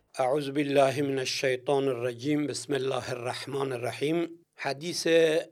اعوذ بالله من الشیطان الرجیم. بسم الله الرحمن الرحیم. حدیث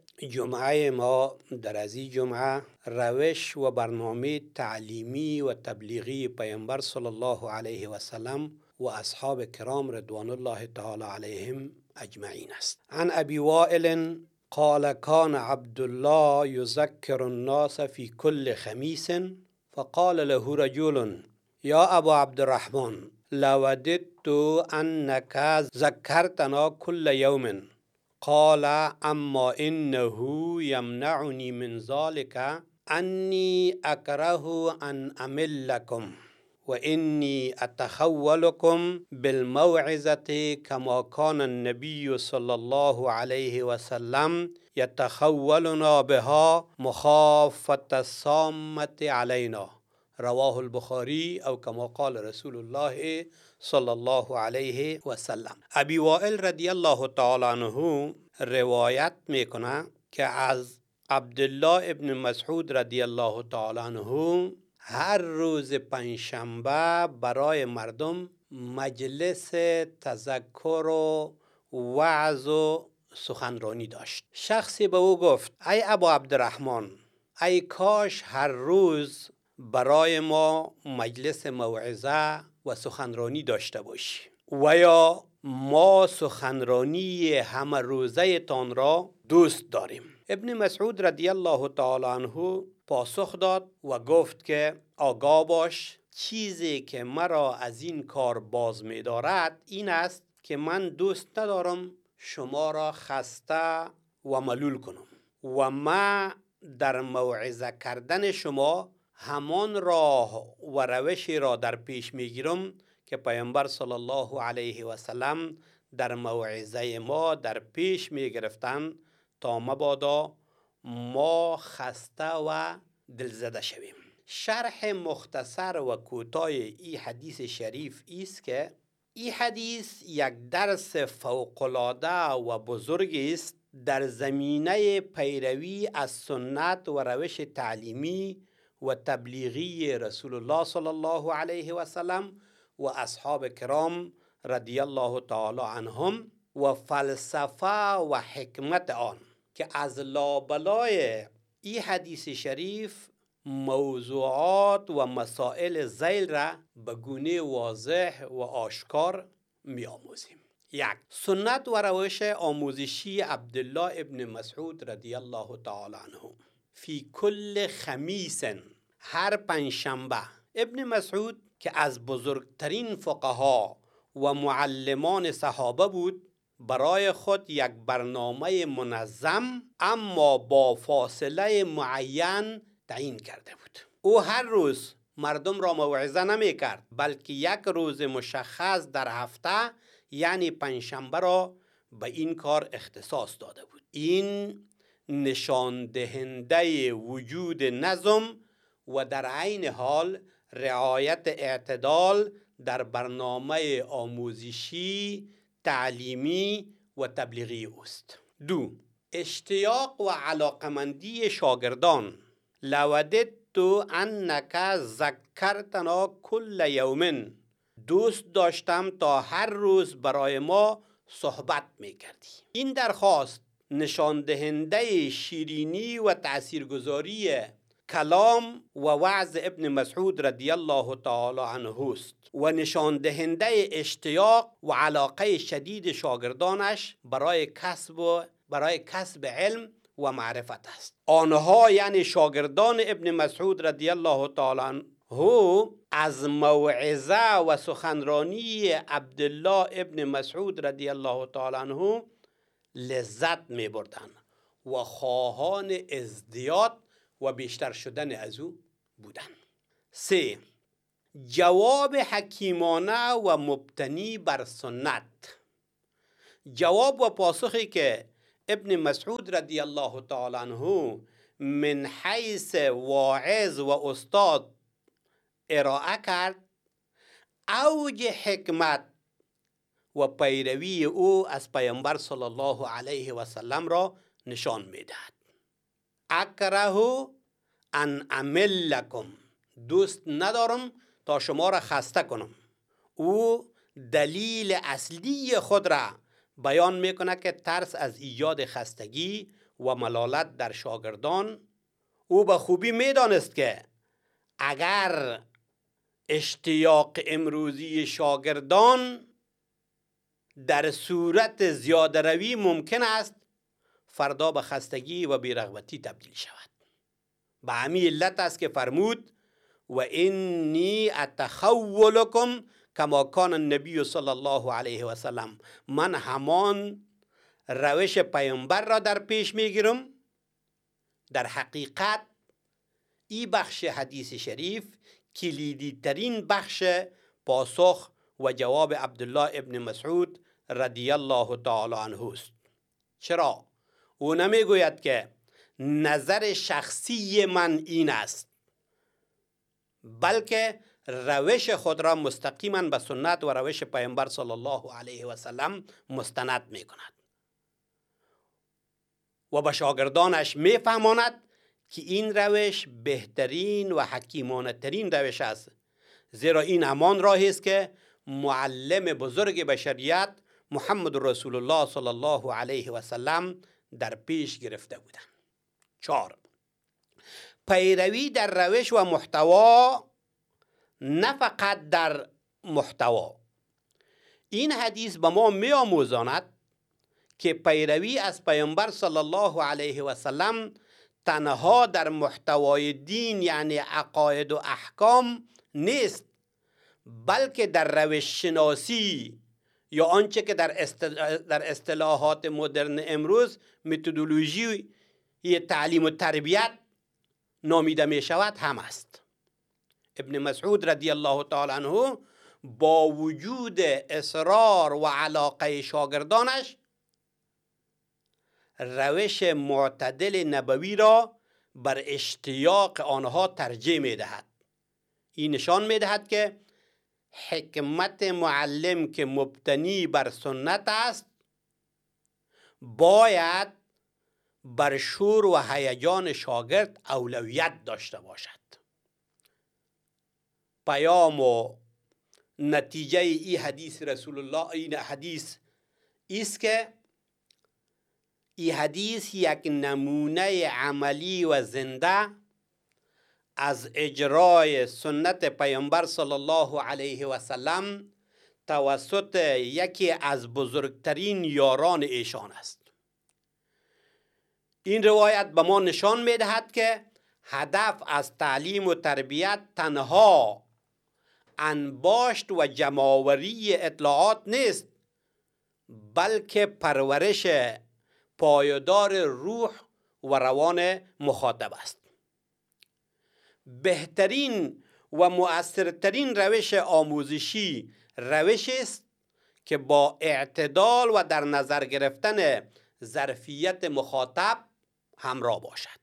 جمعه ما در از این جمعه روش و برنامه تعلیمی و تبلیغی پیامبر صلی الله علیه و سلم و اصحاب کرام رضوان الله تعالی علیهم اجمعین است. عن ابی وائل قال كان عبد الله يذكر الناس في كل خميس فقال له رجل يا ابا عبد الرحمن لوددت انك ذكرتنا كل يوم قال اما انه يمنعني من ذلك اني اكره ان املكم واني اتخولكم بالموعظه كما كان النبي صلى الله عليه وسلم يتخولنا بها مخافه الصامه علينا. رواه البخاری او کما قال رسول الله صلی الله علیه و سلم. ابی وائل رضی الله تعالی عنه روایت میکنه که از عبدالله ابن مسعود رضی الله تعالی عنه هر روز پنجشنبه برای مردم مجلس تذکر و وعظ و سخنرانی داشت. شخصی به او گفت ای ابا عبدالرحمن، ای کاش هر روز برای ما مجلس موعظه و سخنرانی داشته باشی و یا ما سخنرانی همه روزه تان را دوست داریم. ابن مسعود رضی الله تعالی عنه پاسخ داد و گفت که آگاه باش، چیزی که مرا از این کار باز می دارد این است که من دوست ندارم شما را خسته و ملول کنم و ما در موعظه کردن شما همان راه و روشی را در پیش میگیرم که پیامبر صلی الله علیه و سلم در موعظه ما در پیش میگرفتند تا مبادا ما خسته و دلزده شویم. شرح مختصر و کوتاه این حدیث شریف است که این حدیث یک درس فوق‌العاده و بزرگ است در زمینه پیروی از سنت و روش تعلیمی و تبلیغی رسول الله صلی الله علیه و سلم و اصحاب کرام رضی الله تعالی عنهم و فلسفه و حکمت آن، که از لابلای این حدیث شریف موضوعات و مسائل ذیل را به گونه واضح و آشکار می آموزیم. یک، سنت و روش آموزشی عبدالله ابن مسعود رضی الله تعالی عنه. فی کل خمیس، هر پنجشنبه. ابن مسعود که از بزرگترین فقها و معلمان صحابه بود، برای خود یک برنامه منظم اما با فاصله معین تعیین کرده بود. او هر روز مردم را موعظه نمی کرد، بلکه یک روز مشخص در هفته یعنی پنجشنبه را به این کار اختصاص داده بود. این نشان دهنده وجود نظم و در عین حال رعایت اعتدال در برنامه آموزشی، تعلیمی و تبلیغی است. دو، اشتیاق و علاقمندی شاگردان. لوددت انک ذکرتنا کل یوم، دوست داشتم تا هر روز برای ما صحبت میکردی. این درخواست نشان دهنده شیرینی و تاثیرگذاری کلام و وعظ ابن مسعود رضی الله تعالی عنه است و نشان دهنده اشتیاق و علاقه شدید شاگردانش برای کسب علم و معرفت است. آنها یعنی شاگردان ابن مسعود رضی الله تعالی عنه از موعظه و سخنرانی عبدالله ابن مسعود رضی الله تعالی عنه لذت می بردند و خواهان ازدیاد و بیشتر شدن از او بودند. 3. جواب حکیمانه و مبتنی بر سنت. جواب و پاسخی که ابن مسعود رضی الله تعالی عنه من حیث واعظ و استاد ارائه کرد، اوج حکمت و پیروی او از پیامبر صلی الله علیه و سلم را نشان میدهد. اکره ان املکم، دوست ندارم تا شما را خسته کنم. او دلیل اصلی خود را بیان میکنه که ترس از ایجاد خستگی و ملالت در شاگردان. او به خوبی میدانست که اگر اشتیاق امروزی شاگردان در صورت زیاده روی ممکن است فردا به خستگی و بی‌رغبتی تبدیل شود. به همین علت است که فرمود و انی اتخولکم کما کان النبی صلی الله علیه و سلم، من همان روش پیامبر را در پیش میگیرم. در حقیقت این بخش حدیث شریف کلیدی ترین بخش پاسخ و جواب عبدالله ابن مسعود رضی الله تعالی عنه است. چرا؟ او نمیگوید که نظر شخصی من این است، بلکه روش خود را مستقیما به سنت و روش پیامبر صلی الله علیه و سلم مستند می کند و به شاگردانش می فهماند که این روش بهترین و حکیمانه ترین روش است، زیرا این همان راهی است که معلم بزرگ بشریت محمد رسول الله صلی الله علیه و سلم در پیش گرفته بودند. 4. پیروی در روش و محتوا، نه فقط در محتوا. این حدیث به ما می آموزاند که پیروی از پیامبر صلی الله علیه و سلم تنها در محتوای دین یعنی عقاید و احکام نیست، بلکه در روش شناسی یا آنچه که در اصطلاحات مدرن امروز متدولوژی تعلیم و تربیت نامیده می شود هم است. ابن مسعود رضی الله تعالی عنه با وجود اصرار و علاقه شاگردانش روش معتدل نبوی را بر اشتیاق آنها ترجیح می دهد. این نشان می دهد که حکمت معلم که مبتنی بر سنت است باید بر شور و هیجان شاگرد اولویت داشته باشد. پیام و نتیجه این حدیث رسول الله، این حدیث است که این حدیث یک نمونه عملی و زنده از اجرای سنت پیامبر صلی الله علیه و سلم توسط یکی از بزرگترین یاران ایشان است. این روایت به ما نشان می دهد که هدف از تعلیم و تربیت تنها انباشت و جمع‌آوری اطلاعات نیست، بلکه پرورش پایدار روح و روان مخاطب است. بهترین و مؤثرترین روش آموزشی روشی است که با اعتدال و در نظر گرفتن ظرفیت مخاطب همراه باشد.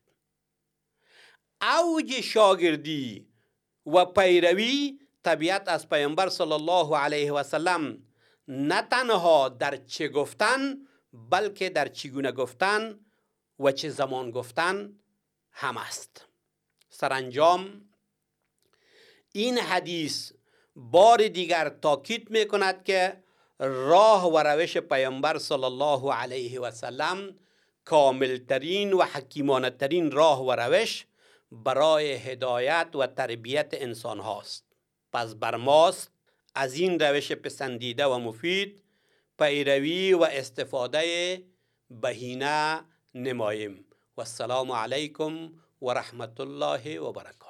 اوج شاگردی و پیروی طبیعت از پیامبر صلی الله علیه و سلم نه تنها در چه گفتن بلکه در چگونه گفتن و چه زمان گفتن هم است. سرانجام این حدیث بار دیگر تاکید می کند که راه و روش پیامبر صلی الله علیه و سلم کاملترین و حکیمانه ترین راه و روش برای هدایت و تربیت انسان هاست. پس بر ماست از این روش پسندیده و مفید پیروی و استفاده بهینه نماییم. و السلام علیکم و رحمت الله و برکاته.